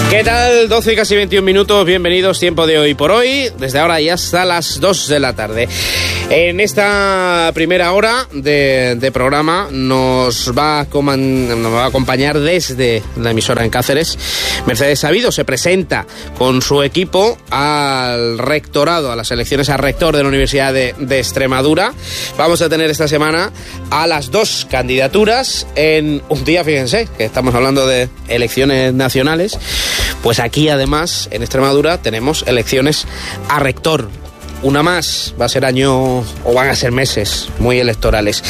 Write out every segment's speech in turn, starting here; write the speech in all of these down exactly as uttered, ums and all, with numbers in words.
¿Qué tal? doce y casi veintiún minutos, bienvenidos, tiempo de hoy por hoy, desde ahora y hasta las dos de la tarde. En esta primera hora de, de programa nos va, a coman, nos va a acompañar desde la emisora en Cáceres Mercedes Sabido. Se presenta con su equipo al rectorado, a las elecciones a rector de la Universidad de, de Extremadura. Vamos a tener esta semana a las dos candidaturas en un día, fíjense, que estamos hablando de elecciones nacionales. Pues aquí además en Extremadura tenemos elecciones a rector. Una más, va a ser año o van a ser meses muy electorales.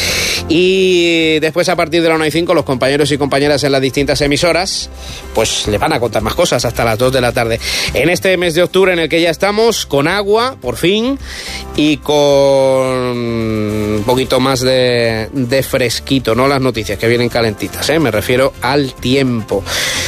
Y después, a partir de la una y cinco, los compañeros y compañeras en las distintas emisoras pues les van a contar más cosas hasta las dos de la tarde. En este mes de octubre en el que ya estamos, con agua, por fin, y con un poquito más de, de fresquito, no las noticias que vienen calentitas, ¿eh? Me refiero al tiempo.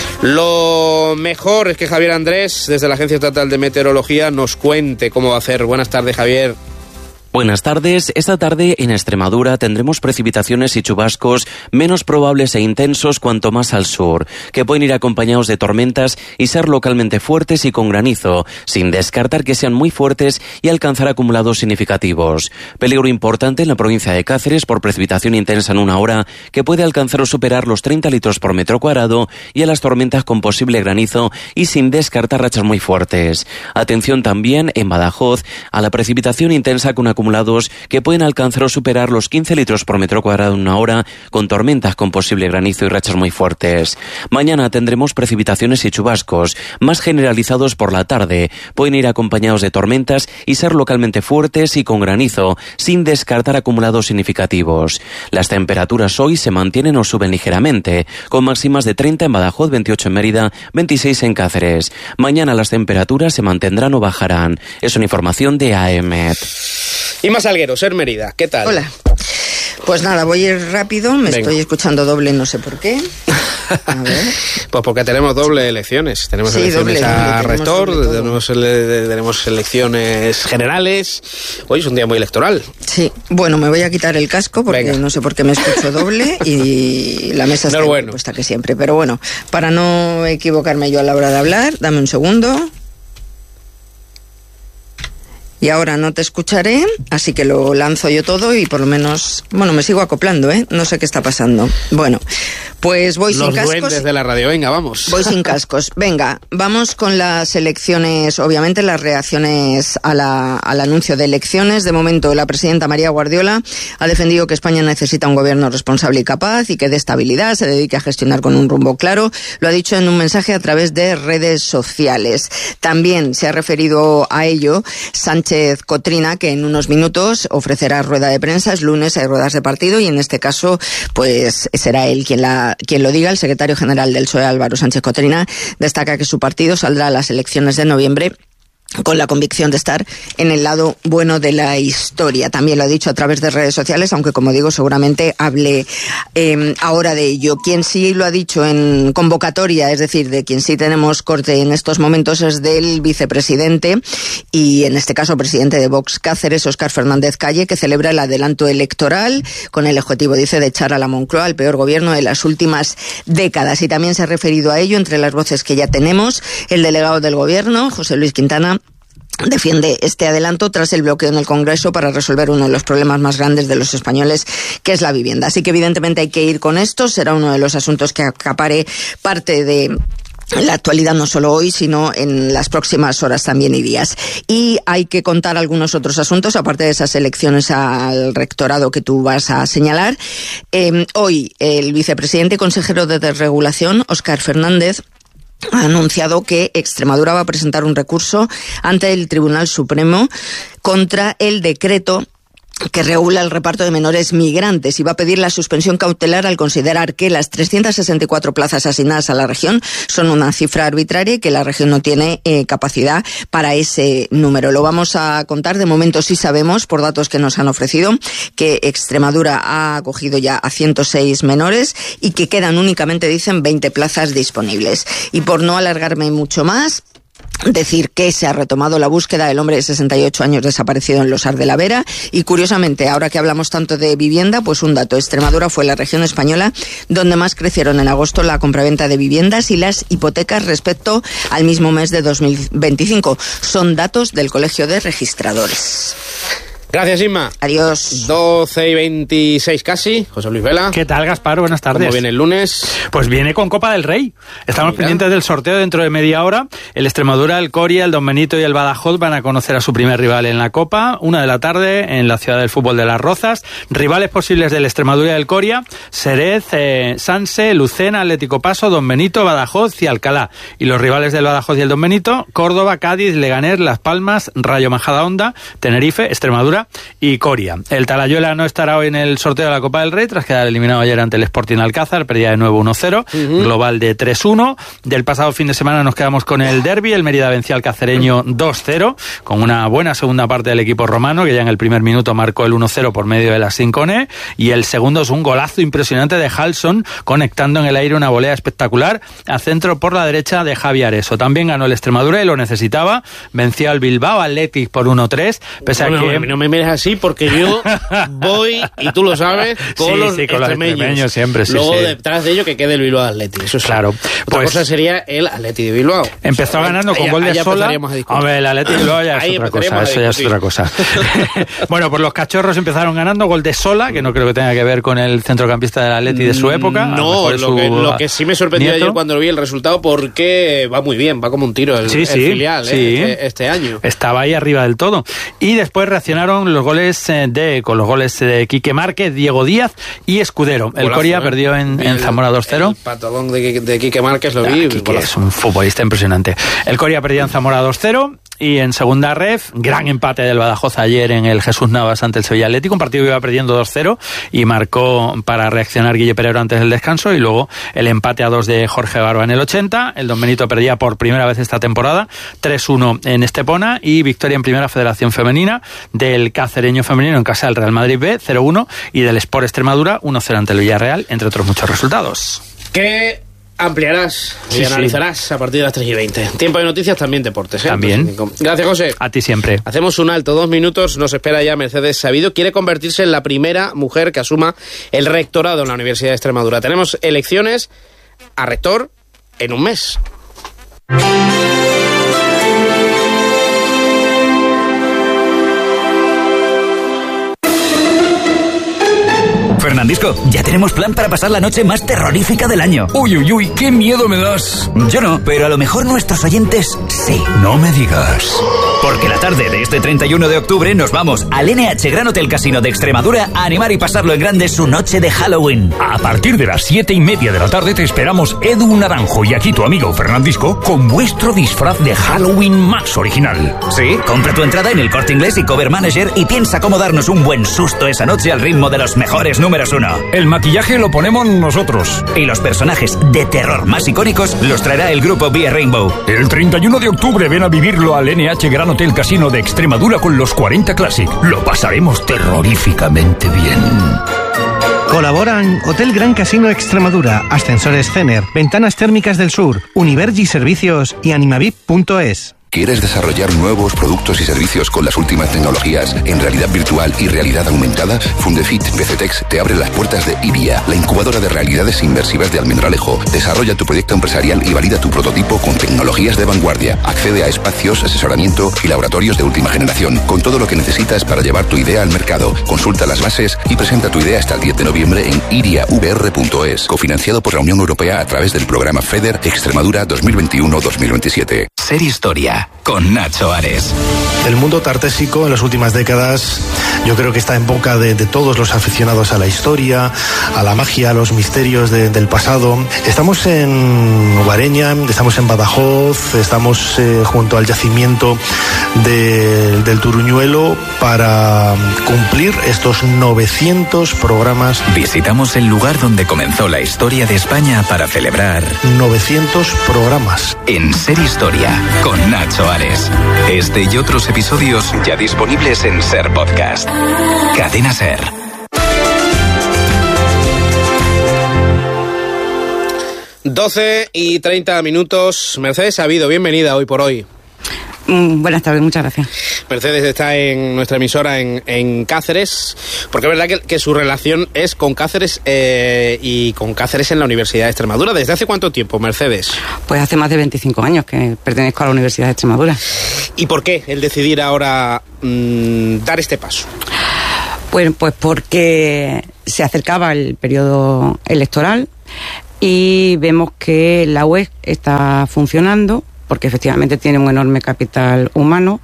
Lo mejor es que Javier Andrés, desde la Agencia Estatal de Meteorología, nos cuente cómo va a hacer. Buenas tardes, Javier. Buenas tardes. Esta tarde en Extremadura tendremos precipitaciones y chubascos menos probables e intensos cuanto más al sur, que pueden ir acompañados de tormentas y ser localmente fuertes y con granizo, sin descartar que sean muy fuertes y alcanzar acumulados significativos. Peligro importante en la provincia de Cáceres por precipitación intensa en una hora que puede alcanzar o superar los treinta litros por metro cuadrado, y a las tormentas con posible granizo y sin descartar rachas muy fuertes. Atención también en Badajoz a la precipitación intensa con acumulados que pueden alcanzar o superar los quince litros por metro cuadrado en una hora, con tormentas con posible granizo y rachas muy fuertes. Mañana tendremos precipitaciones y chubascos, más generalizados por la tarde. Pueden ir acompañados de tormentas y ser localmente fuertes y con granizo, sin descartar acumulados significativos. Las temperaturas hoy se mantienen o suben ligeramente, con máximas de treinta en Badajoz, veintiocho en Mérida, veintiséis en Cáceres. Mañana las temperaturas se mantendrán o bajarán. Es una información de A E M E T. Y más alguero, Ser Mérida, ¿qué tal? Hola. Pues nada, voy a ir rápido, me Venga. estoy escuchando doble, no sé por qué. A ver. Pues porque tenemos doble elecciones. Tenemos sí, elecciones doble, a doble, rector, tenemos, doble tenemos, ele- tenemos elecciones generales. Hoy es un día muy electoral. Sí, bueno, me voy a quitar el casco porque Venga. no sé por qué me escucho doble y la mesa está no, bueno. puesta que siempre. Pero bueno, para no equivocarme yo a la hora de hablar, dame un segundo. Y ahora no te escucharé, así que lo lanzo yo todo y por lo menos, bueno, me sigo acoplando, ¿eh? No sé qué está pasando. Bueno, pues voy Los sin cascos. Los duendes de la radio, venga, vamos. Voy sin cascos. Venga, vamos con las elecciones, obviamente las reacciones a la, al anuncio de elecciones. De momento, la presidenta María Guardiola ha defendido que España necesita un gobierno responsable y capaz y que dé estabilidad, se dedique a gestionar con un rumbo claro. Lo ha dicho en un mensaje a través de redes sociales. También se ha referido a ello Sánchez Cotrina, que en unos minutos ofrecerá rueda de prensa. Es lunes, hay ruedas de partido y en este caso pues será él quien, la, quien lo diga. El secretario general del P S O E, Álvaro Sánchez Cotrina, destaca que su partido saldrá a las elecciones de noviembre con la convicción de estar en el lado bueno de la historia. También lo ha dicho a través de redes sociales, aunque como digo, seguramente hable eh, ahora de ello. Quien sí lo ha dicho en convocatoria, es decir, de quien sí tenemos corte en estos momentos, es del vicepresidente y en este caso presidente de Vox Cáceres, Óscar Fernández Calle, que celebra el adelanto electoral con el objetivo, dice, de echar a la Moncloa el peor gobierno de las últimas décadas. Y también se ha referido a ello, entre las voces que ya tenemos, el delegado del gobierno, José Luis Quintana, defiende este adelanto tras el bloqueo en el Congreso para resolver uno de los problemas más grandes de los españoles, que es la vivienda. Así que evidentemente hay que ir con esto, será uno de los asuntos que acapare parte de la actualidad, no solo hoy, sino en las próximas horas también y días. Y hay que contar algunos otros asuntos, aparte de esas elecciones al rectorado que tú vas a señalar. Eh, hoy el vicepresidente y consejero de Desregulación, Óscar Fernández, ha anunciado que Extremadura va a presentar un recurso ante el Tribunal Supremo contra el decreto que regula el reparto de menores migrantes y va a pedir la suspensión cautelar al considerar que las trescientas sesenta y cuatro plazas asignadas a la región son una cifra arbitraria y que la región no tiene eh, capacidad para ese número. Lo vamos a contar. De momento sí sabemos, por datos que nos han ofrecido, que Extremadura ha acogido ya a ciento seis menores y que quedan únicamente, dicen, veinte plazas disponibles. Y por no alargarme mucho más, Decir que se ha retomado la búsqueda del hombre de sesenta y ocho años desaparecido en Losar de la Vera. Y curiosamente, ahora que hablamos tanto de vivienda, pues un dato: Extremadura fue la región española donde más crecieron en agosto la compraventa de viviendas y las hipotecas respecto al mismo mes de dos mil veinticinco. Son datos del Colegio de Registradores. Gracias, Inma. Adiós. doce y veintiséis casi. José Luis Vela. ¿Qué tal, Gaspar? Buenas tardes. ¿Cómo viene el lunes? Pues viene con Copa del Rey. Estamos Mira. pendientes del sorteo dentro de media hora. El Extremadura, el Coria, el Don Benito y el Badajoz van a conocer a su primer rival en la Copa. Una de la tarde en la ciudad del fútbol de Las Rozas. Rivales posibles del Extremadura y del Coria: Xerez, eh, Sanse, Lucena, Atlético Paso, Don Benito, Badajoz y Alcalá. Y los rivales del Badajoz y el Don Benito: Córdoba, Cádiz, Leganés, Las Palmas, Rayo Majadahonda, Tenerife, Extremadura y Coria. El Talayuela no estará hoy en el sorteo de la Copa del Rey tras quedar eliminado ayer ante el Sporting Alcázar, perdía de nuevo uno cero, uh-huh. global de tres uno. Del pasado fin de semana nos quedamos con el derbi. El Mérida venció al cacereño dos cero, con una buena segunda parte del equipo romano, que ya en el primer minuto marcó el uno cero por medio de la Sincone, y el segundo es un golazo impresionante de Halson, conectando en el aire una volea espectacular a centro por la derecha de Javi Areso. También ganó el Extremadura y lo necesitaba, venció al Bilbao Athletic por uno tres, pese bueno, a que... No me mires así, porque yo voy, y tú lo sabes, con sí, los sí, con extremeños. Los extremeños siempre, sí, Luego sí. detrás de ello que quede el Bilbao Athletic. Eso sí. Claro. Otra pues, cosa sería el Athletic de Bilbao. Empezó o sea, ganando con ahí, gol de Sola. Hombre, el Athletic de Bilbao ya es otra cosa. Eso ya es otra cosa. Bueno, pues los cachorros empezaron ganando, gol de Sola, que no creo que tenga que ver con el centrocampista del Athletic de su época. No, lo, su que, lo que sí me sorprendió nieto. ayer cuando vi el resultado, porque va muy bien, va como un tiro el, sí, el sí, filial sí. Eh, este, este año. Estaba ahí arriba del todo. Y después reaccionaron los goles de con los goles de Quique Márquez, Diego Díaz y Escudero. El Golazo, Coria eh. perdió en, en Zamora dos cero. El patadón de, de Quique Márquez lo ah, vi. Quique es un futbolista impresionante. El Coria perdió en Zamora dos cero. Y en segunda ref, gran empate del Badajoz ayer en el Jesús Navas ante el Sevilla Atlético, un partido que iba perdiendo dos cero y marcó para reaccionar Guille Pereiro antes del descanso, y luego el empate a dos de Jorge Barba en el ochenta. El Don Benito perdía por primera vez esta temporada tres uno en Estepona, y victoria en Primera Federación Femenina del Cacereño Femenino en casa del Real Madrid B cero uno, y del Sport Extremadura uno cero ante el Villarreal, entre otros muchos resultados. ¿Qué ampliarás y sí, analizarás sí. a partir de las tres y veinte? Tiempo de noticias, también deportes, ¿eh? También. Gracias, José. A ti siempre. Hacemos un alto, dos minutos. Nos espera ya Mercedes Sabido. Quiere convertirse en la primera mujer que asuma el rectorado en la Universidad de Extremadura. Tenemos elecciones a rector en un mes. Fernandisco, ya tenemos plan para pasar la noche más terrorífica del año. Uy, uy, uy, qué miedo me das. Yo no, pero a lo mejor nuestros oyentes sí. No me digas. Porque la tarde de este treinta y uno de octubre nos vamos al N H Gran Hotel Casino de Extremadura a animar y pasarlo en grande su noche de Halloween. A partir de las siete y media de la tarde te esperamos Edu Naranjo y aquí tu amigo Fernandisco con vuestro disfraz de Halloween más original. Sí, compra tu entrada en el Corte Inglés y Cover Manager y piensa cómo darnos un buen susto esa noche al ritmo de los mejores números uno. El maquillaje lo ponemos nosotros. Y los personajes de terror más icónicos los traerá el grupo Vía Rainbow. El treinta y uno de octubre ven a vivirlo al N H Gran Hotel Casino de Extremadura con los cuarenta Classic. Lo pasaremos terroríficamente bien. Colaboran Hotel Gran Casino Extremadura, Ascensores Cener, Ventanas Térmicas del Sur, Univergi Servicios y Animavip punto es. ¿Quieres desarrollar nuevos productos y servicios con las últimas tecnologías en realidad virtual y realidad aumentada? Fundefit P C Tex te abre las puertas de IBIA, la incubadora de realidades inmersivas de Almendralejo. Desarrolla tu proyecto empresarial y valida tu prototipo con tecnologías de vanguardia. Accede a espacios, asesoramiento y laboratorios de última generación, con todo lo que necesitas para llevar tu idea al mercado. Consulta las bases y presenta tu idea hasta el diez de noviembre en iria v r punto es, cofinanciado por la Unión Europea a través del programa FEDER Extremadura dos mil veintiuno dos mil veintisiete. Ser Historia, con Nacho Ares. El mundo tartésico en las últimas décadas yo creo que está en boca de, de todos los aficionados a la historia, a la magia, a los misterios de, del pasado. Estamos en Ubareña, estamos en Badajoz, estamos eh, junto al yacimiento de, del Turuñuelo para cumplir estos novecientos programas. Visitamos el lugar donde comenzó la historia de España para celebrar novecientos programas. En Ser Historia, con Nacho Ares. Este y otros episodios ya disponibles en Ser Podcast. Cadena Ser. doce y treinta minutos. Mercedes Sabido, bienvenida hoy por hoy. Mm, buenas tardes, muchas gracias. Mercedes está en nuestra emisora en, en Cáceres, porque es verdad que, que su relación es con Cáceres eh, y con Cáceres en la Universidad de Extremadura. ¿Desde hace cuánto tiempo, Mercedes? Pues hace más de veinticinco años que pertenezco a la Universidad de Extremadura. ¿Y por qué el decidir ahora mmm, dar este paso? Pues, pues porque se acercaba el periodo electoral y vemos que la U E C está funcionando, porque efectivamente tiene un enorme capital humano,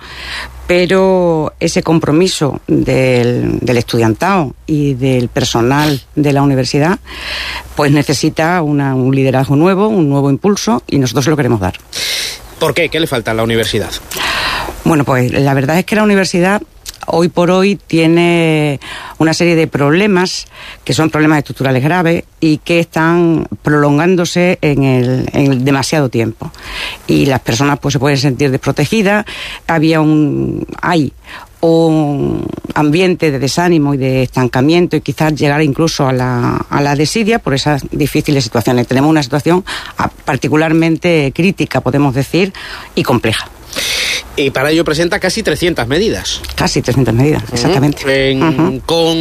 pero ese compromiso del, del estudiantado y del personal de la universidad pues necesita una, un liderazgo nuevo, un nuevo impulso, y nosotros se lo queremos dar. ¿Por qué? ¿Qué le falta a la universidad? Bueno, pues la verdad es que la universidad hoy por hoy tiene una serie de problemas que son problemas estructurales graves y que están prolongándose en el, en el demasiado tiempo, y las personas pues se pueden sentir desprotegidas. Había un hay un ambiente de desánimo y de estancamiento, y quizás llegar incluso a la, a la desidia por esas difíciles situaciones. Tenemos una situación particularmente crítica, podemos decir, y compleja. Y para ello presenta casi trescientas medidas. Casi trescientas medidas, exactamente. Uh-huh. En, uh-huh.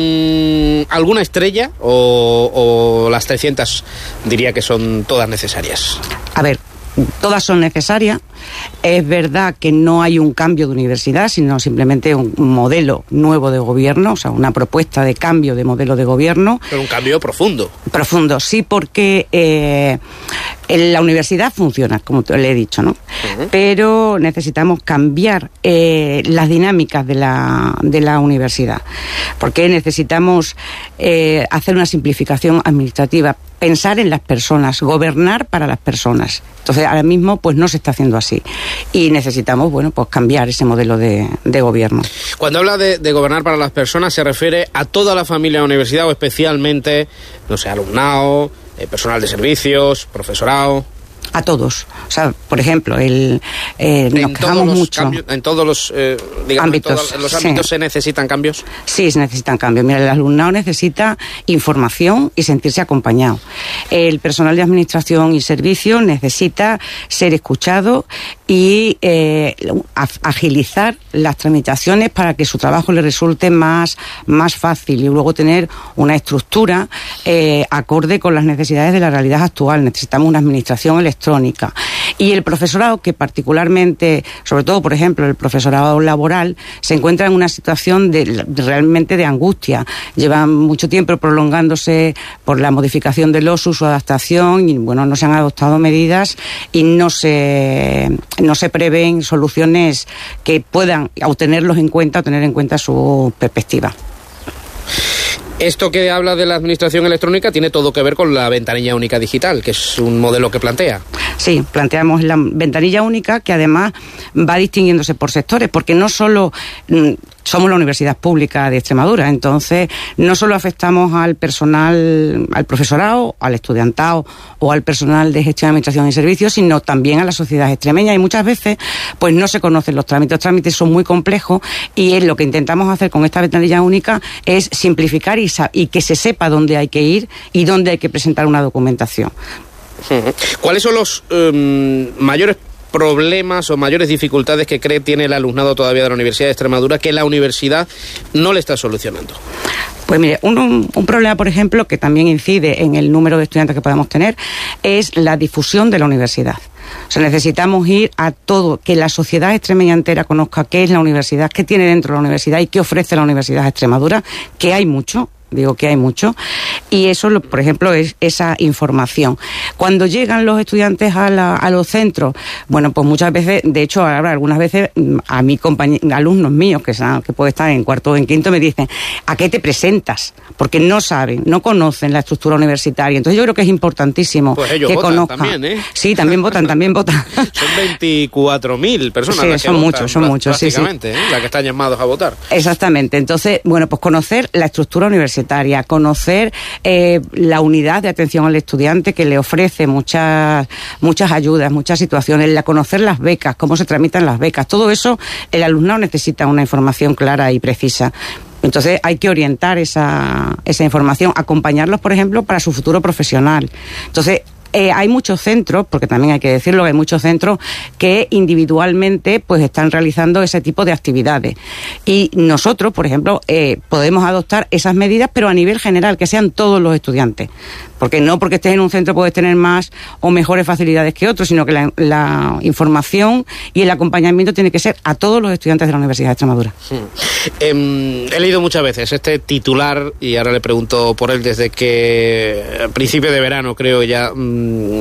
¿Con alguna estrella o, o las trescientas diría que son todas necesarias? A ver, todas son necesarias. Es verdad que no hay un cambio de universidad, sino simplemente un modelo nuevo de gobierno, o sea, una propuesta de cambio de modelo de gobierno. Pero un cambio profundo. Profundo, sí, porque eh, la universidad funciona, como le he dicho, ¿no? Uh-huh. Pero necesitamos cambiar eh, las dinámicas de la, de la universidad, porque necesitamos eh, hacer una simplificación administrativa, pensar en las personas, gobernar para las personas. Entonces, ahora mismo, pues no se está haciendo así. Y necesitamos, bueno, pues cambiar ese modelo de, de gobierno. Cuando habla de, de gobernar para las personas, ¿se refiere a toda la familia de la universidad o especialmente, no sé, alumnado, eh, personal de servicios, profesorado? A todos. O sea, por ejemplo, el, eh, nos quejamos mucho. Cambios, en todos los, eh, digamos, ámbitos, en todos los ámbitos sí. ¿Se necesitan cambios? Sí, se necesitan cambios. Mira, el alumnado necesita información y sentirse acompañado. El personal de administración y servicios necesita ser escuchado y eh, agilizar las tramitaciones para que su trabajo le resulte más, más fácil, y luego tener una estructura eh, acorde con las necesidades de la realidad actual. Necesitamos una administración electrónica. Y el profesorado, que particularmente, sobre todo, por ejemplo, el profesorado laboral, se encuentra en una situación de, de realmente de angustia. Llevan mucho tiempo prolongándose por la modificación del O S U, su adaptación, y bueno, no se han adoptado medidas y no se, no se prevén soluciones que puedan tenerlos en cuenta o tener en cuenta su perspectiva. Esto que habla de la administración electrónica tiene todo que ver con la ventanilla única digital, que es un modelo que plantea. Sí, planteamos la ventanilla única, que además va distinguiéndose por sectores, porque no solo mmm, somos la Universidad Pública de Extremadura, entonces no solo afectamos al personal, al profesorado, al estudiantado o al personal de gestión, administración y servicios, sino también a la sociedad extremeña, y muchas veces pues no se conocen los trámites. Los trámites son muy complejos, y es lo que intentamos hacer con esta ventanilla única es simplificar y, y que se sepa dónde hay que ir y dónde hay que presentar una documentación. ¿Cuáles son los um, mayores problemas o mayores dificultades que cree tiene el alumnado todavía de la Universidad de Extremadura que la universidad no le está solucionando? Pues mire, un, un problema, por ejemplo, que también incide en el número de estudiantes que podamos tener, es la difusión de la universidad. O sea, necesitamos ir a todo, que la sociedad extremeña entera conozca qué es la universidad, qué tiene dentro de la universidad y qué ofrece la Universidad de Extremadura, que hay mucho. Digo que hay mucho, y eso, por ejemplo, es esa información. Cuando llegan los estudiantes a, la, a los centros, bueno, pues muchas veces, de hecho, ahora algunas veces a mi compañeros, alumnos míos que, saben, que pueden estar en cuarto o en quinto, me dicen, ¿a qué te presentas? Porque no saben, no conocen la estructura universitaria. Entonces yo creo que es importantísimo pues ellos que votan conozcan. También, ¿eh? Sí, también votan, también votan. Son veinticuatro mil personas sí, las que son votan, muchos, son muchos, sí, sí. ¿eh? Las que están llamados a votar. Exactamente. Entonces, bueno, pues conocer la estructura universitaria, conocer eh, la unidad de atención al estudiante, que le ofrece muchas muchas ayudas, muchas situaciones, la conocer las becas, cómo se tramitan las becas, todo eso el alumnado necesita una información clara y precisa. Entonces hay que orientar esa, esa información, acompañarlos, por ejemplo, para su futuro profesional. Entonces, Eh, hay muchos centros, porque también hay que decirlo, que hay muchos centros que individualmente pues están realizando ese tipo de actividades. Y nosotros, por ejemplo, eh, podemos adoptar esas medidas, pero a nivel general, que sean todos los estudiantes. Porque no porque estés en un centro puedes tener más o mejores facilidades que otros, sino que la, la información y el acompañamiento tiene que ser a todos los estudiantes de la Universidad de Extremadura. Hmm. Eh, he leído muchas veces este titular, y ahora le pregunto por él, desde que a principio de verano creo ya mmm,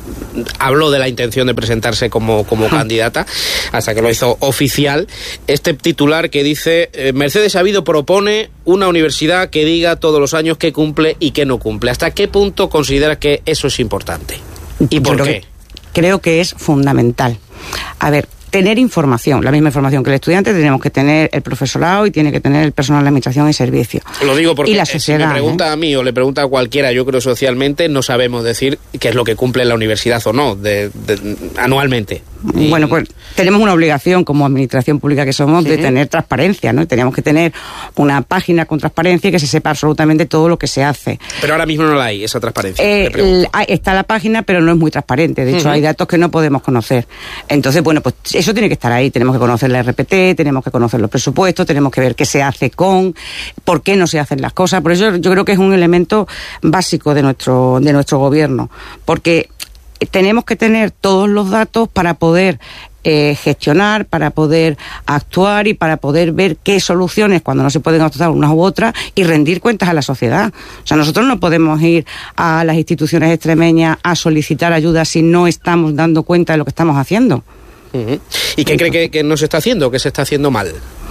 habló de la intención de presentarse como, como candidata, hasta que lo hizo oficial. Este titular que dice, eh, Mercedes Avido propone una universidad que diga todos los años qué cumple y qué no cumple. ¿Hasta qué punto considera que eso es importante? ¿Y por qué? Creo que es fundamental. A ver, tener información, la misma información que el estudiante tenemos que tener el profesorado y tiene que tener el personal de administración y servicio. Lo digo porque y la sociedad, si me pregunta ¿eh? a mí o le pregunta a cualquiera, yo creo socialmente, no sabemos decir qué es lo que cumple la universidad o no, de, de, anualmente. Y... Bueno, pues tenemos una obligación como administración pública que somos de uh-huh. tener transparencia, ¿no? Tenemos que tener una página con transparencia y que se sepa absolutamente todo lo que se hace. Pero ahora mismo no la hay, esa transparencia. Eh, el, está la página, pero no es muy transparente. De hecho, uh-huh. hay datos que no podemos conocer. Entonces, bueno, pues eso tiene que estar ahí. Tenemos que conocer la R P T, tenemos que conocer los presupuestos, tenemos que ver qué se hace con, por qué no se hacen las cosas. Por eso yo creo que es un elemento básico de nuestro, de nuestro gobierno. Porque tenemos que tener todos los datos para poder eh, gestionar, para poder actuar y para poder ver qué soluciones, cuando no se pueden adoptar unas u otras, y rendir cuentas a la sociedad. O sea, nosotros no podemos ir a las instituciones extremeñas a solicitar ayuda si no estamos dando cuenta de lo que estamos haciendo. Uh-huh. ¿Y qué cree que, que no se está haciendo, que se está haciendo mal?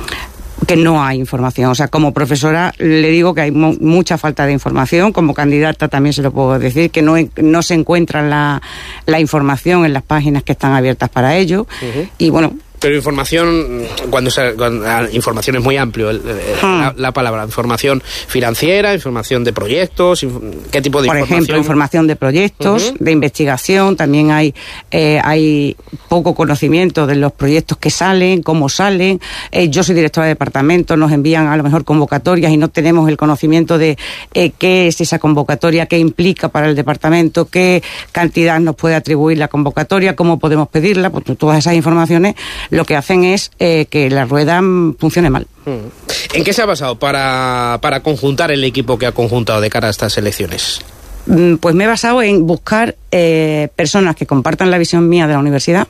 Que no hay información. O sea, como profesora le digo que hay mu- mucha falta de información. Como candidata también se lo puedo decir, que no, no se encuentra la, la información en las páginas que están abiertas para ello. Uh-huh. Y bueno... Pero información, cuando, se, cuando la información es muy amplio, el, hmm. la, la palabra, información financiera, información de proyectos, ¿qué tipo de Por información? Por ejemplo, información de proyectos, uh-huh. de investigación, también hay eh, hay poco conocimiento de los proyectos que salen, cómo salen. Eh, yo soy directora de departamento, nos envían a lo mejor convocatorias y no tenemos el conocimiento de eh, qué es esa convocatoria, qué implica para el departamento, qué cantidad nos puede atribuir la convocatoria, cómo podemos pedirla, pues todas esas informaciones lo que hacen es eh, que la rueda funcione mal. ¿En qué se ha basado para, para conjuntar el equipo que ha conjuntado de cara a estas elecciones? Pues me he basado en buscar eh, personas que compartan la visión mía de la universidad,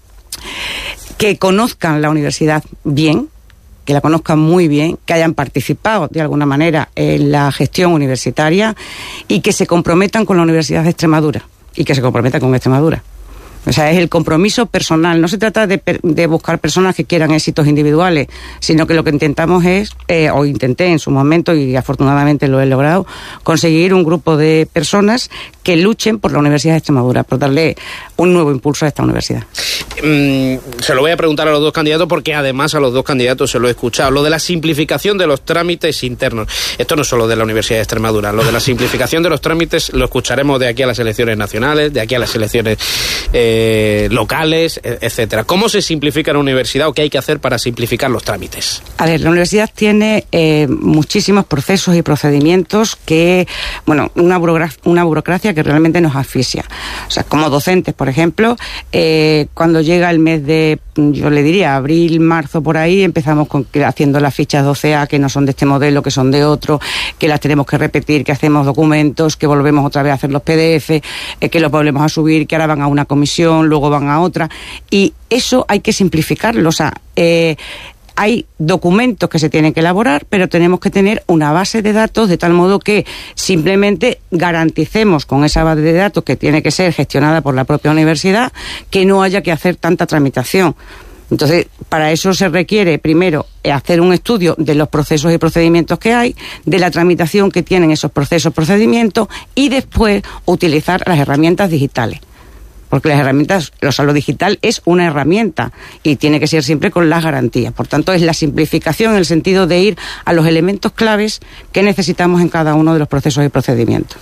que conozcan la universidad bien, que la conozcan muy bien, que hayan participado de alguna manera en la gestión universitaria y que se comprometan con la Universidad de Extremadura y que se comprometan con Extremadura. O sea, es el compromiso personal. No se trata de, de buscar personas que quieran éxitos individuales, sino que lo que intentamos es, eh, o intenté en su momento, y afortunadamente lo he logrado, conseguir un grupo de personas que luchen por la Universidad de Extremadura, por darle un nuevo impulso a esta universidad. Mm, se lo voy a preguntar a los dos candidatos, porque además a los dos candidatos se lo he escuchado. Lo de la simplificación de los trámites internos. Esto no es solo de la Universidad de Extremadura. Lo de la simplificación de los trámites lo escucharemos de aquí a las elecciones nacionales, de aquí a las elecciones eh, locales, etcétera. ¿Cómo se simplifica la universidad o qué hay que hacer para simplificar los trámites? A ver, la universidad tiene eh, muchísimos procesos y procedimientos que, bueno, una, burocracia, una burocracia que realmente nos asfixia. O sea, como docentes, por ejemplo, eh, cuando llega el mes de, yo le diría, abril, marzo, por ahí, empezamos con, haciendo las fichas doce A, que no son de este modelo, que son de otro, que las tenemos que repetir, que hacemos documentos, que volvemos otra vez a hacer los P D F, eh, que los volvemos a subir, que ahora van a una comisión, luego van a otra, y eso hay que simplificarlo. O sea, eh, hay documentos que se tienen que elaborar, pero tenemos que tener una base de datos de tal modo que simplemente garanticemos con esa base de datos, que tiene que ser gestionada por la propia universidad, que no haya que hacer tanta tramitación. Entonces, para eso se requiere, primero, hacer un estudio de los procesos y procedimientos que hay, de la tramitación que tienen esos procesos y procedimientos, y después utilizar las herramientas digitales. porque las herramientas, o sea, lo digital es una herramienta y tiene que ser siempre con las garantías. Por tanto, es la simplificación en el sentido de ir a los elementos claves que necesitamos en cada uno de los procesos y procedimientos.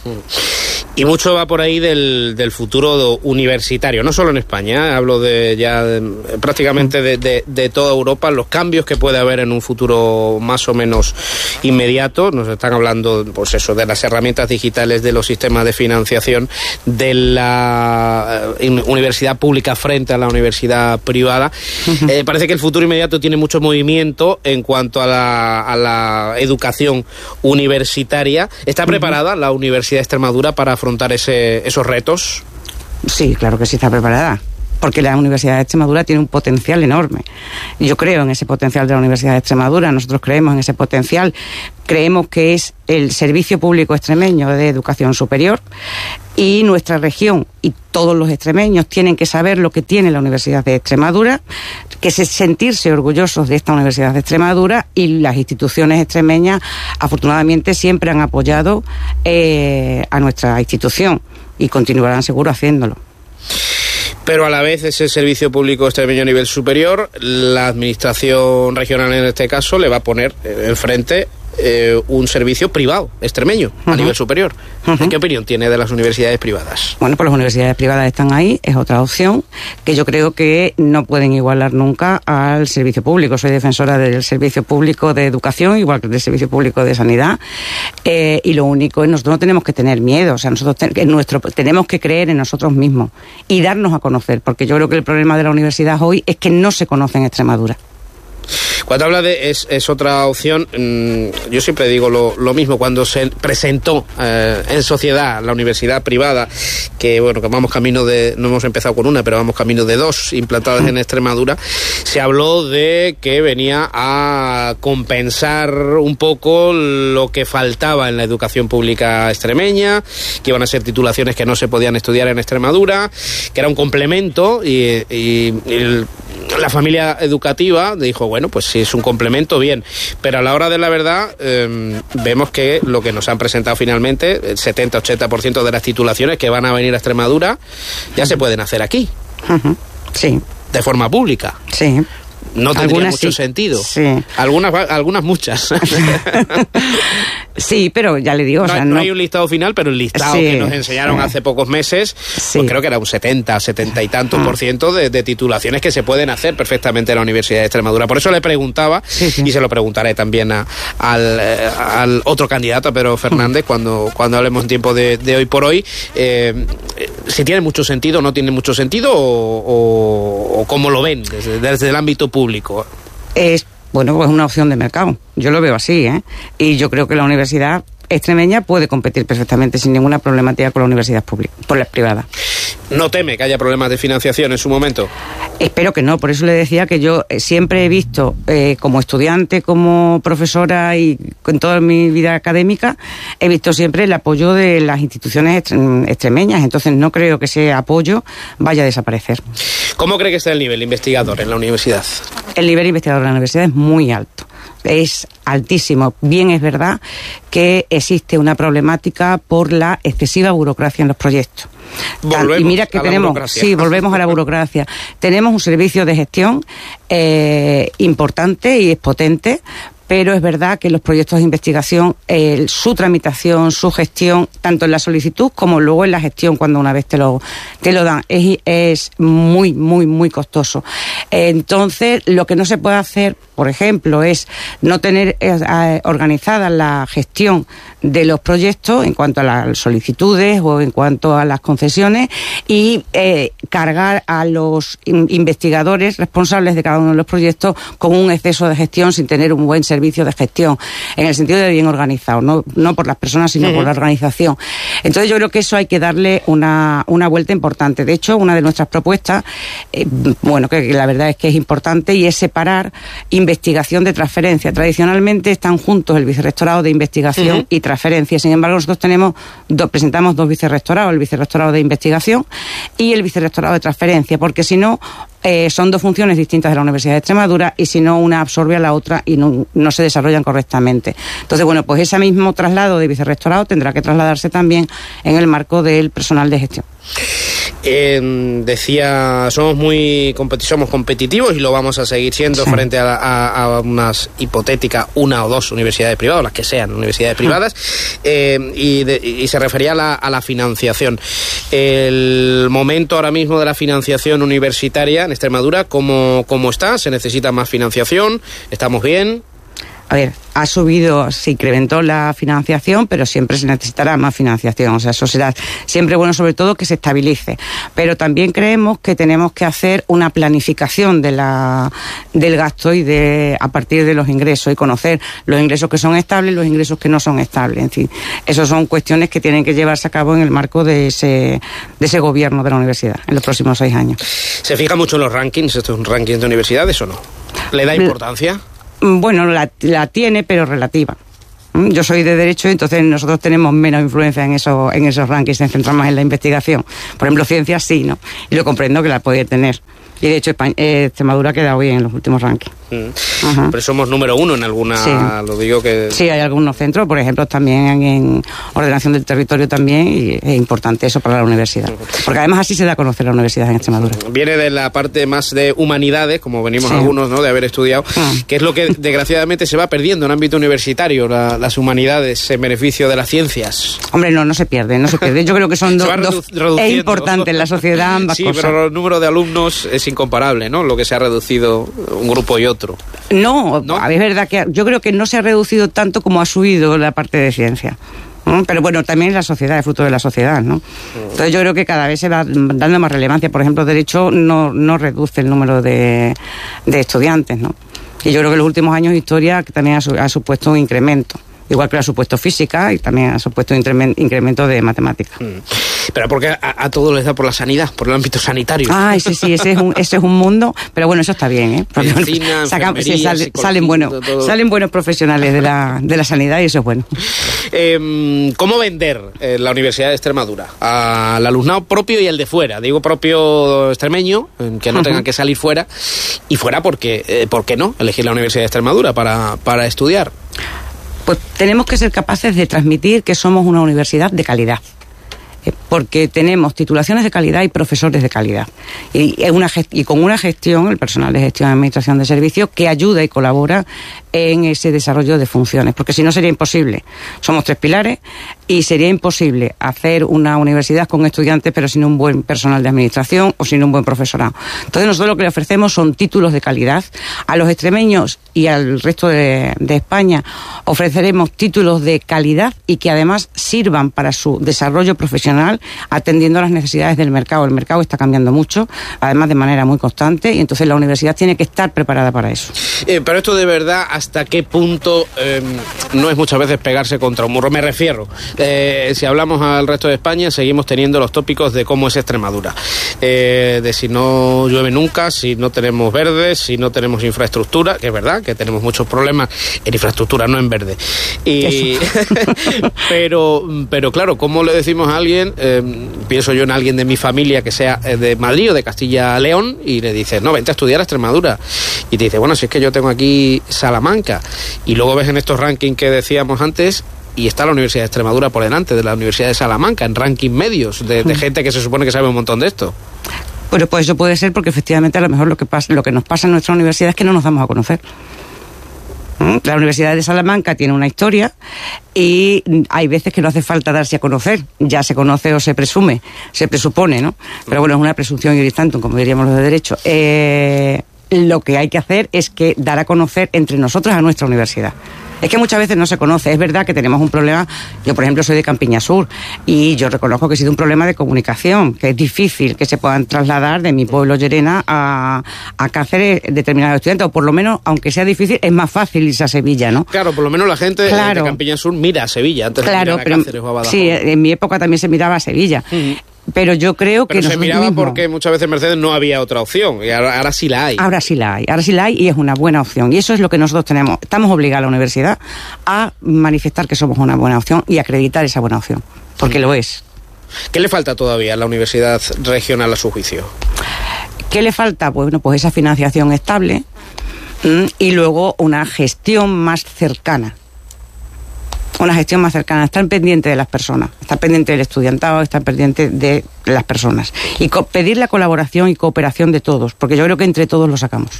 Y mucho va por ahí del, del futuro universitario, no solo en España, ¿eh? Hablo de ya de, prácticamente de, de, de toda Europa, los cambios que puede haber en un futuro más o menos inmediato. Nos están hablando, pues eso, de las herramientas digitales, de los sistemas de financiación, de la universidad pública frente a la universidad privada. Uh-huh. Eh, parece que el futuro inmediato tiene mucho movimiento en cuanto a la, a la educación universitaria. ¿Está preparada uh-huh. la Universidad de Extremadura para afrontar ese, esos retos? Sí, claro que sí está preparada, porque la Universidad de Extremadura tiene un potencial enorme. Yo creo en ese potencial de la Universidad de Extremadura, nosotros creemos en ese potencial, creemos que es el servicio público extremeño de educación superior, y nuestra región y todos los extremeños tienen que saber lo que tiene la Universidad de Extremadura, que es sentirse orgullosos de esta Universidad de Extremadura, y las instituciones extremeñas afortunadamente siempre han apoyado eh, a nuestra institución y continuarán seguro haciéndolo. Pero a la vez ese servicio público extremeño a nivel superior, la administración regional en este caso le va a poner enfrente eh, un servicio privado extremeño uh-huh. a nivel superior. Uh-huh. ¿Qué opinión tiene de las universidades privadas? Bueno, pues las universidades privadas están ahí, es otra opción que yo creo que no pueden igualar nunca al servicio público. Soy defensora del servicio público de educación, igual que del servicio público de sanidad, eh, y lo único es nosotros no tenemos que tener miedo, o sea, nosotros ten, nuestro, tenemos que creer en nosotros mismos y darnos a conocer, porque yo creo que el problema de la universidad hoy es que no se conoce en Extremadura. Cuando habla de es, es otra opción, mmm, yo siempre digo lo, lo mismo. Cuando se presentó eh, en sociedad la universidad privada, que bueno, que vamos camino de, no hemos empezado con una, pero vamos camino de dos implantadas en Extremadura, se habló de que venía a compensar un poco lo que faltaba en la educación pública extremeña, que iban a ser titulaciones que no se podían estudiar en Extremadura, que era un complemento, y, y, y el, la familia educativa dijo, bueno, pues si es un complemento, bien, pero a la hora de la verdad eh, vemos que lo que nos han presentado finalmente, el setenta a ochenta por ciento de las titulaciones que van a venir a Extremadura ya se pueden hacer aquí. Uh-huh. Sí. De forma pública. Sí. No tendría algunas mucho sí. sentido. Sí. Algunas, algunas muchas. Sí, pero ya le digo... No, o sea, no, no hay un listado final, pero el listado sí, que nos enseñaron sí. hace pocos meses, sí. pues creo que era un setenta, setenta y tantos ah. por ciento de, de titulaciones que se pueden hacer perfectamente en la Universidad de Extremadura. Por eso le preguntaba, sí, sí. y se lo preguntaré también a, al, al otro candidato, a Pedro Fernández, mm. cuando, cuando hablemos en tiempo de, de hoy por hoy, eh, si tiene mucho sentido o no tiene mucho sentido, o, o, o cómo lo ven desde, desde el ámbito público. Es Bueno, pues una opción de mercado. Yo lo veo así, ¿eh? Y yo creo que la universidad extremeña puede competir perfectamente sin ninguna problemática con la universidad pública, por la privada. ¿No teme que haya problemas de financiación en su momento? Espero que no, por eso le decía que yo siempre he visto, eh, como estudiante, como profesora y en toda mi vida académica, he visto siempre el apoyo de las instituciones extremeñas, entonces no creo que ese apoyo vaya a desaparecer. ¿Cómo cree que está el nivel investigador en la universidad? El nivel investigador en la universidad es muy alto. Es altísimo. Bien, es verdad que existe una problemática por la excesiva burocracia en los proyectos. Volvemos y mira que a tenemos, la sí, volvemos a la burocracia. Tenemos un servicio de gestión eh, importante y es potente, pero es verdad que los proyectos de investigación, eh, su tramitación, su gestión, tanto en la solicitud como luego en la gestión, cuando una vez te lo, te lo dan, es, es muy, muy, muy costoso. Entonces, lo que no se puede hacer, por ejemplo, es no tener eh, organizada la gestión de los proyectos en cuanto a las solicitudes o en cuanto a las concesiones y eh, cargar a los in- investigadores responsables de cada uno de los proyectos con un exceso de gestión sin tener un buen servicio de gestión, en el sentido de bien organizado, no, no por las personas sino uh-huh. por la organización. Entonces yo creo que eso hay que darle una, una vuelta importante. De hecho, una de nuestras propuestas, eh, bueno, que, que la verdad es que es importante, y es separar investigación de transferencia. Tradicionalmente están juntos el vicerrectorado de investigación uh-huh. y transferencia. Sin embargo, nosotros tenemos dos, presentamos dos vicerrectorados, el vicerrectorado de investigación y el vicerrectorado de transferencia, porque si no, eh, son dos funciones distintas de la Universidad de Extremadura, y si no, una absorbe a la otra y no, no se desarrollan correctamente. Entonces, bueno, pues ese mismo traslado de vicerrectorado tendrá que trasladarse también en el marco del personal de gestión. Eh, decía, somos muy competi- somos competitivos y lo vamos a seguir siendo sí. frente a, a, a unas hipotéticas una o dos universidades privadas, las que sean universidades privadas, eh, y, de, y se refería a la, a la financiación. El momento ahora mismo de la financiación universitaria en Extremadura, ¿cómo, cómo está? ¿Se necesita más financiación? ¿Estamos bien? A ver, ha subido, se incrementó la financiación, pero siempre se necesitará más financiación. O sea, eso será siempre bueno, sobre todo que se estabilice. Pero también creemos que tenemos que hacer una planificación de la, del gasto y de a partir de los ingresos y conocer los ingresos que son estables y los ingresos que no son estables. En fin, esas son cuestiones que tienen que llevarse a cabo en el marco de ese, de ese gobierno de la universidad en los próximos seis años. ¿Se fija mucho en los rankings? ¿Esto es un ranking de universidades o no? ¿Le da importancia? Bueno, la, la tiene, pero relativa. Yo soy de Derecho, entonces nosotros tenemos menos influencia en, eso, en esos rankings, nos centramos en la investigación. Por ejemplo, ciencias sí, ¿no? Y lo comprendo que la puede tener. Y de hecho, España, eh, Extremadura ha quedado bien en los últimos rankings. Mm. Pero somos número uno en alguna, sí. lo digo que... Sí, hay algunos centros, por ejemplo, también en, en ordenación del territorio también, y es importante eso para la universidad. Porque además así se da a conocer la universidad en Extremadura. Viene de la parte más de humanidades, como venimos sí. algunos, ¿no?, de haber estudiado, mm. que es lo que desgraciadamente se va perdiendo en ámbito universitario, la, las humanidades en beneficio de las ciencias. Hombre, no, no se pierde, no se pierde. Yo creo que son dos... Do, es importante en la sociedad ambas sí, cosas. Sí, pero el número de alumnos es incomparable, ¿no?, lo que se ha reducido un grupo y otro. No, ¿no? Es verdad que yo creo que no se ha reducido tanto como ha subido la parte de ciencia. ¿no? Pero bueno, también la sociedad, es fruto de la sociedad, ¿no? Entonces yo creo que cada vez se va dando más relevancia. Por ejemplo, Derecho no, no reduce el número de, de estudiantes, ¿no? Y yo creo que en los últimos años Historia también ha, su, ha supuesto un incremento. Igual que ha supuesto física y también ha supuesto un incremento de matemáticas. Mm. Pero porque a, a todos les da por la sanidad, por el ámbito sanitario. Ah, sí, sí, ese es un, ese es un mundo, pero bueno, eso está bien, ¿eh? Porque Medicina, saca, sí, sale, salen buenos, salen buenos profesionales de la, de la sanidad y eso es bueno. Eh, ¿Cómo vender eh, la Universidad de Extremadura al alumnado propio y el de fuera? Digo propio extremeño, que no uh-huh. tengan que salir fuera, y fuera porque, eh, ¿por qué no? Elegir la Universidad de Extremadura para, para estudiar. Pues tenemos que ser capaces de transmitir que somos una universidad de calidad, porque tenemos titulaciones de calidad y profesores de calidad. Y, es una gest- y con una gestión, el personal de gestión y administración de servicios, que ayuda y colabora en ese desarrollo de funciones, porque si no sería imposible. Somos tres pilares y sería imposible hacer una universidad con estudiantes pero sin un buen personal de administración o sin un buen profesorado. Entonces nosotros lo que le ofrecemos son títulos de calidad. A los extremeños y al resto de, de España ofreceremos títulos de calidad y que además sirvan para su desarrollo profesional atendiendo a las necesidades del mercado. El mercado está cambiando mucho, además de manera muy constante, y entonces la universidad tiene que estar preparada para eso. Eh, pero esto de verdad, ¿hasta qué punto eh, no es muchas veces pegarse contra un muro? Me refiero, eh, si hablamos al resto de España, seguimos teniendo los tópicos de cómo es Extremadura. Eh, de si no llueve nunca, si no tenemos verdes, si no tenemos infraestructura, que es verdad que tenemos muchos problemas en infraestructura, no en verde. Y pero, pero claro, ¿cómo le decimos a alguien, eh, pienso yo en alguien de mi familia que sea de Madrid o de Castilla-León, y le dices, no, vente a estudiar a Extremadura? Y te dice, bueno, si es que yo tengo aquí Salamanca. Y luego ves en estos rankings que decíamos antes, y está la Universidad de Extremadura por delante de la Universidad de Salamanca, en rankings medios, de, de gente que se supone que sabe un montón de esto. Bueno, pues eso puede ser porque efectivamente a lo mejor lo que pasa, lo que nos pasa en nuestra universidad es que no nos damos a conocer. La Universidad de Salamanca tiene una historia y hay veces que no hace falta darse a conocer, ya se conoce o se presume, se presupone, ¿no? Pero bueno, es una presunción iuris tantum, como diríamos los de derecho. Eh, lo que hay que hacer es que dar a conocer entre nosotros a nuestra universidad. Es que muchas veces no se conoce. Es verdad que tenemos un problema. Yo, por ejemplo, soy de Campiña Sur y yo reconozco que ha sido un problema de comunicación, que es difícil que se puedan trasladar de mi pueblo, Llerena, a, a Cáceres determinados estudiantes, o por lo menos, aunque sea difícil, es más fácil irse a Sevilla, ¿no? Claro, por lo menos la gente claro. de Campiña Sur mira a Sevilla antes claro, de mirar a Cáceres o a Badajoz. Sí, en mi época también se miraba a Sevilla. Uh-huh. Pero yo creo que... Pero se miraba mismos, porque muchas veces en Mercedes no había otra opción, y ahora, ahora sí la hay. Ahora sí la hay, ahora sí la hay y es una buena opción. Y eso es lo que nosotros tenemos. Estamos obligados a la universidad a manifestar que somos una buena opción y acreditar esa buena opción, porque lo es. ¿Qué le falta todavía a la universidad regional a su juicio? ¿Qué le falta? Bueno, pues esa financiación estable y luego una gestión más cercana. una gestión más cercana, estar pendiente de las personas, estar pendiente del estudiantado, estar pendiente de las personas y co- pedir la colaboración y cooperación de todos, porque yo creo que entre todos lo sacamos.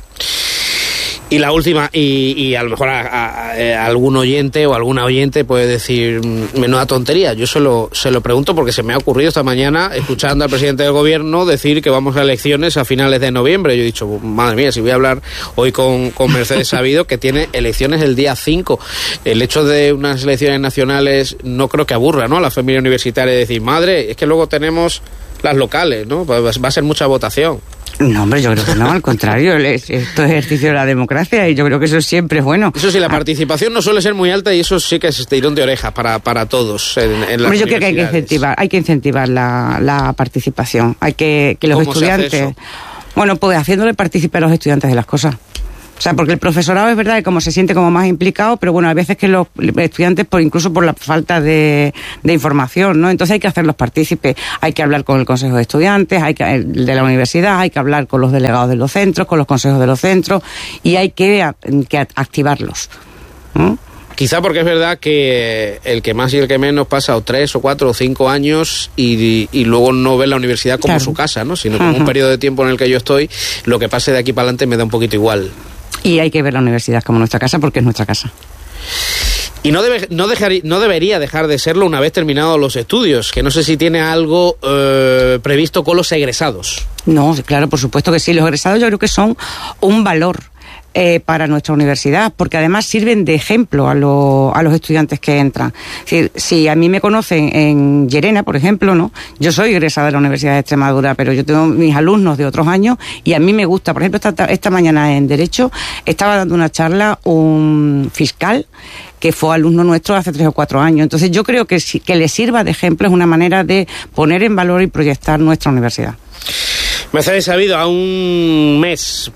Y la última, y, y a lo mejor a, a, a algún oyente o alguna oyente puede decir, menuda tontería. Yo se lo, se lo pregunto porque se me ha ocurrido esta mañana, escuchando al presidente del gobierno decir que vamos a elecciones a finales de noviembre. Yo he dicho, madre mía, si voy a hablar hoy con, con Mercedes Sabido, que tiene elecciones el día cinco. El hecho de unas elecciones nacionales no creo que aburra, ¿no?, a la familia universitaria, de decir, madre, es que luego tenemos las locales, ¿no? Va a ser mucha votación. No, hombre, yo creo que no, al contrario, esto es ejercicio de la democracia y yo creo que eso siempre es bueno. Eso sí, la participación no suele ser muy alta y eso sí que es tirón de orejas para, para todos en, en las hombre, yo creo que hay que incentivar, hay que incentivar la, la participación, hay que, que los ¿Cómo estudiantes... se hace eso? Bueno, pues haciéndole participar a los estudiantes de las cosas. O sea, porque el profesorado es verdad que como se siente como más implicado, pero bueno, hay veces que los estudiantes, por incluso por la falta de, de información, ¿no? Entonces hay que hacerlos partícipes, hay que hablar con el consejo de estudiantes, hay que, de la universidad, hay que hablar con los delegados de los centros, con los consejos de los centros, y hay que, que activarlos, ¿no? Quizá porque es verdad que el que más y el que menos pasa o tres o cuatro o cinco años y, y luego no ve la universidad como claro. su casa, ¿no? Sino como Uh-huh. un periodo de tiempo en el que yo estoy, lo que pase de aquí para adelante me da un poquito igual. Y hay que ver la universidad como nuestra casa porque es nuestra casa. Y no, debe, no, dejar, no debería dejar de serlo una vez terminados los estudios, que no sé si tiene algo eh, previsto con los egresados. No, claro, por supuesto que sí. Los egresados yo creo que son un valor eh, para nuestra universidad, porque además sirven de ejemplo a, lo, a los estudiantes que entran. Es decir, si a mí me conocen en Llerena, por ejemplo, ¿no? Yo soy egresada de la Universidad de Extremadura, pero yo tengo mis alumnos de otros años y a mí me gusta. Por ejemplo, esta, esta mañana en Derecho estaba dando una charla un fiscal que fue alumno nuestro hace tres o cuatro años. Entonces yo creo que, que le sirva de ejemplo, es una manera de poner en valor y proyectar nuestra universidad. Mercedes Sabido, a un mes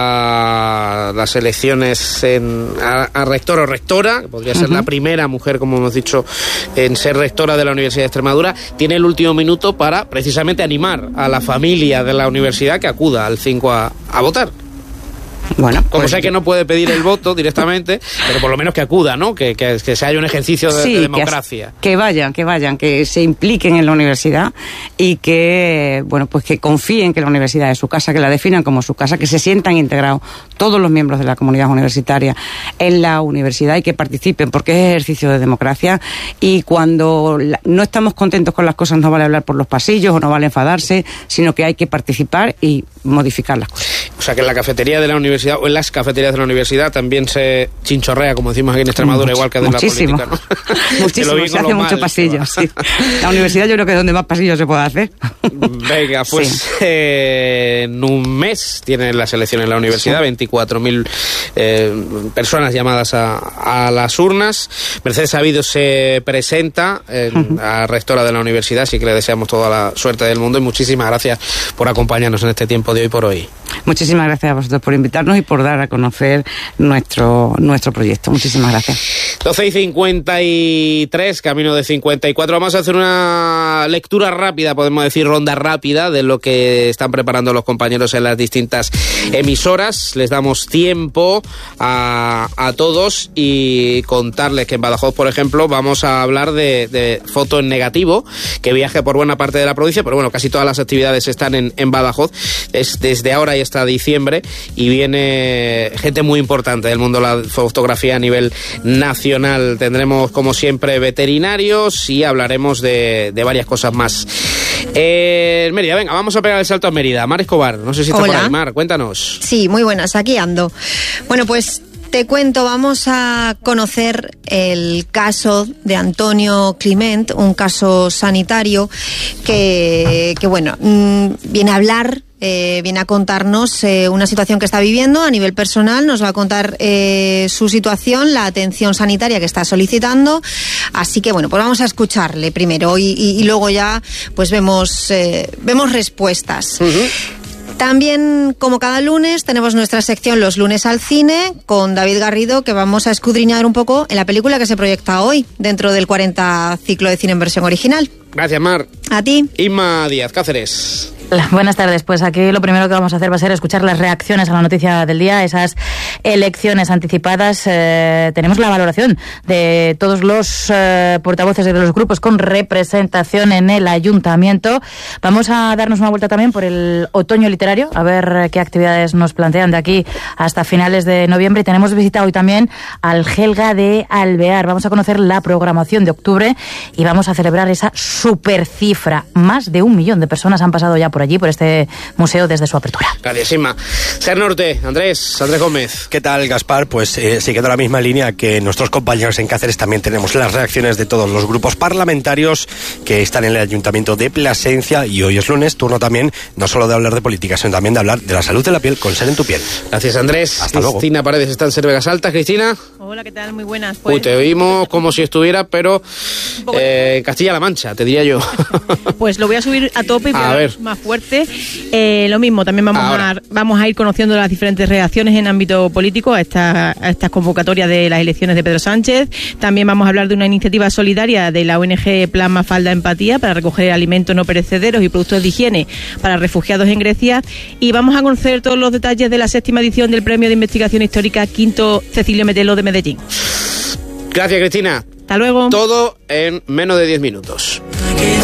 para las elecciones en, a, a rector o rectora, que podría ser uh-huh. la primera mujer, como hemos dicho, en ser rectora de la Universidad de Extremadura, tiene el último minuto para precisamente animar a la familia de la universidad que acuda al cinco a, a votar. Bueno, como pues, sé que no puede pedir el voto directamente, pero por lo menos que acuda, ¿no? Que, que, que se haya un ejercicio de, sí, de democracia. Que, que vayan, que vayan, que se impliquen en la universidad y que, bueno, pues que confíen que la universidad es su casa, que la definan como su casa, que se sientan integrados todos los miembros de la comunidad universitaria en la universidad y que participen, porque es ejercicio de democracia y cuando la, no estamos contentos con las cosas no vale hablar por los pasillos o no vale enfadarse, sino que hay que participar y modificar las cosas. O sea que en la cafetería de la universidad o en las cafeterías de la universidad también se chinchorrea, como decimos aquí en Extremadura, Mucho, igual que de muchísimo. la política, ¿no? Muchísimo, se hace mucho pasillo, sí. La universidad yo creo que es donde más pasillo se puede hacer. Venga, pues sí. eh, en un mes tienen las elecciones en la universidad, sí. veinticuatro mil eh, personas llamadas a, a las urnas. Mercedes Sabido se presenta eh, uh-huh. a rectora de la universidad, así que le deseamos toda la suerte del mundo y muchísimas gracias por acompañarnos en este tiempo de hoy por hoy. Muchísimas gracias a vosotros por invitarnos y por dar a conocer nuestro nuestro proyecto. Muchísimas gracias. doce y cincuenta y tres, camino de cincuenta y cuatro. Vamos a hacer una lectura rápida, podemos decir ronda rápida, de lo que están preparando los compañeros en las distintas emisoras. Les damos tiempo a, a todos y contarles que en Badajoz, por ejemplo, vamos a hablar de, de foto en negativo, que viaje por buena parte de la provincia, pero bueno, casi todas las actividades están en, en Badajoz. Es desde ahora y hasta diciembre y viene gente muy importante del mundo de la fotografía a nivel nacional. Tendremos, como siempre, veterinarios y hablaremos de, de varias cosas más. Eh, Mérida, venga, vamos a pegar el salto a Mérida. Mar Escobar, no sé si está Hola. por ahí. Mar, cuéntanos. Sí, muy buenas, aquí ando. Bueno, pues te cuento, vamos a conocer el caso de Antonio Climent, un caso sanitario que, que bueno, viene a hablar... Eh, viene a contarnos eh, una situación que está viviendo a nivel personal, nos va a contar eh, su situación, la atención sanitaria que está solicitando, así que bueno, pues vamos a escucharle primero y, y, y luego ya pues vemos, eh, vemos respuestas. Uh-huh. También, como cada lunes, tenemos nuestra sección Los lunes al cine con David Garrido, que vamos a escudriñar un poco en la película que se proyecta hoy dentro del cuarenta ciclo de cine en versión original. Gracias, Mar. A ti. Inma Díaz Cáceres. Buenas tardes. Pues aquí lo primero que vamos a hacer va a ser escuchar las reacciones a la noticia del día, esas elecciones anticipadas. Eh, tenemos la valoración de todos los eh, portavoces de los grupos con representación en el ayuntamiento. Vamos a darnos una vuelta también por el otoño literario, a ver qué actividades nos plantean de aquí hasta finales de noviembre. Y tenemos visita hoy también al Gelga de Alvear. Vamos a conocer la programación de octubre y vamos a celebrar esa super cifra. Más de un millón de personas han pasado ya por allí, por este museo, desde su apertura. Gracias, Inma. Ser Norte, Andrés, Andrés Gómez. ¿Qué tal, Gaspar? Pues eh, siguiendo la misma línea que nuestros compañeros en Cáceres, también tenemos las reacciones de todos los grupos parlamentarios que están en el Ayuntamiento de Plasencia, y hoy es lunes, turno también no solo de hablar de política, sino también de hablar de la salud de la piel con Ser en tu piel. Gracias, Andrés. Hasta Cristina luego. Paredes está en Ser Vegas Altas. Cristina. Hola, ¿qué tal? Muy buenas. Pues... Uy, te oímos como si estuviera, pero eh, en Castilla-La Mancha, te diría yo. Pues lo voy a subir a tope y voy a, a ver más fuerte. Eh, lo mismo, también vamos a, vamos a ir conociendo las diferentes reacciones en ámbito político a, esta, a estas convocatorias de las elecciones de Pedro Sánchez. También vamos a hablar de una iniciativa solidaria de la O N G Plan Mafalda Empatía para recoger alimentos no perecederos y productos de higiene para refugiados en Grecia. Y vamos a conocer todos los detalles de la séptima edición del Premio de Investigación Histórica Quinto Cecilio Metelo de Medellín. Gracias, Cristina. Hasta luego. Todo en menos de diez minutos.